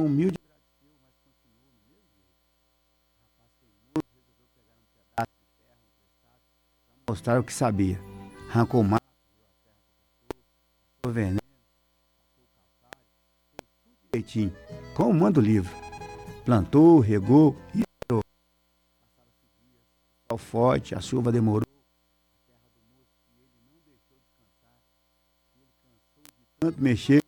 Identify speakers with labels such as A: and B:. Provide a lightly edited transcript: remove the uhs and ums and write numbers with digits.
A: humilde mostrar o que sabia. Arrancou mato, veneno, direitinho, como manda o livro. Plantou, regou, e o forte, a chuva demorou. Tanto mexer,